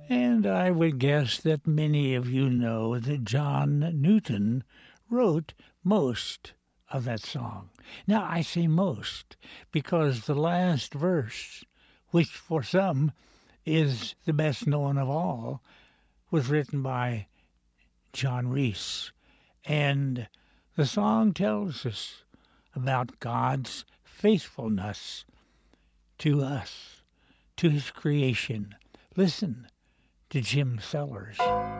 And I would guess that many of you know that John Newton wrote most of that song. Now, I say most because the last verse, which for some is the best known of all, was written by John Reese. And the song tells us about God's faithfulness to us, to his creation. Listen to Jim Sellers.